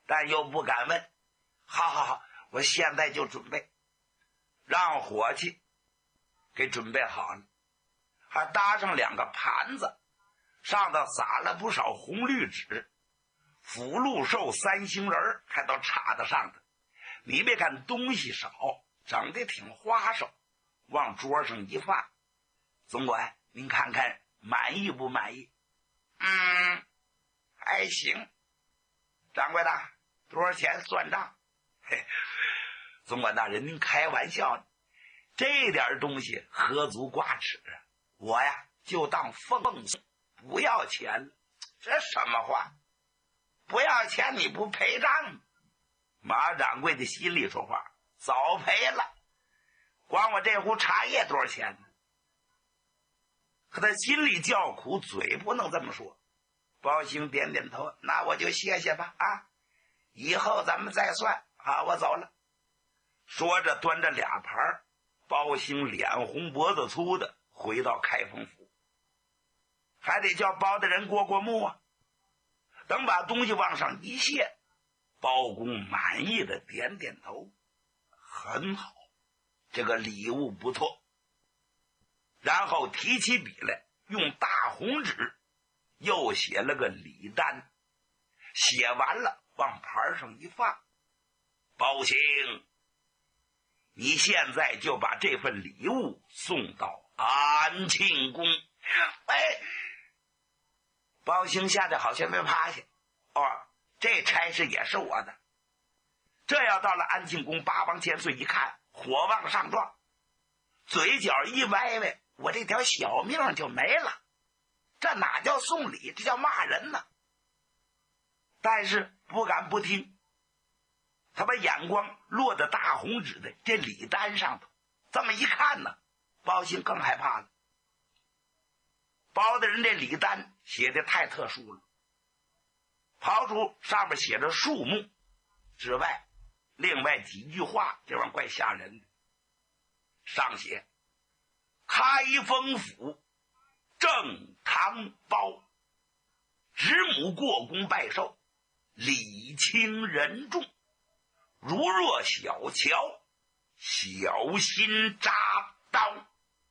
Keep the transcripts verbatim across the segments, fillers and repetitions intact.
但又不敢问。好好好，我现在就准备。让伙计给准备好了，还搭上两个盘子，上头撒了不少红绿纸，福禄寿三星人还都插在上头。你别看东西少，整得挺花哨，往桌上一放。总管，您看看满意不满意？嗯，还行。掌柜的，多少钱算账？嘿，总管大人，您开玩笑呢，这点东西何足挂齿啊！我呀就当奉送，不要钱了。这什么话？不要钱你不赔账吗？马掌柜的心里说话，早赔了。光我这壶茶叶多少钱呢？可他心里叫苦，嘴不能这么说。包兴点点头，那我就谢谢吧啊，以后咱们再算啊，我走了。说着端着俩盘，包兴脸红脖子粗的回到开封府，还得叫包的人过过目啊。等把东西往上一卸，包公满意的点点头，很好，这个礼物不错。然后提起笔来，用大红纸又写了个礼单，写完了往盘上一放。包兴，你现在就把这份礼物送到安庆宫。哎，包兴吓得好像没趴下。哦，这差事也是我的。这要到了安庆宫，八王千岁一看，火往上撞，嘴角一歪歪，我这条小命就没了。这哪叫送礼，这叫骂人呢。但是不敢不听，他把眼光落在大红纸的这礼单上头，这么一看呢，包兴更害怕了。包的人这礼单写的太特殊了，刨除上面写着数目之外，另外几句话这玩意儿怪吓人的。上写开封府正堂包，侄母过宫拜寿，礼轻人重，如若小瞧，小心扎刀。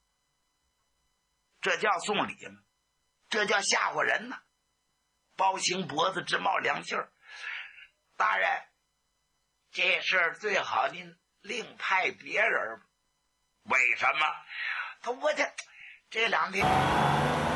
这叫送礼吗？这叫吓唬人呢。包兴脖子直冒凉气儿。大人，这事儿最好您另派别人。为什么？他我这这两天